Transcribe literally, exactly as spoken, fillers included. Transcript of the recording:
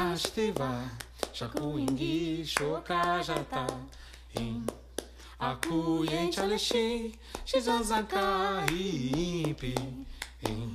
Nashtiva, Shakuingi, Shokajata, in Akuyen Chaleshi, Shizanzaka, Hipi, in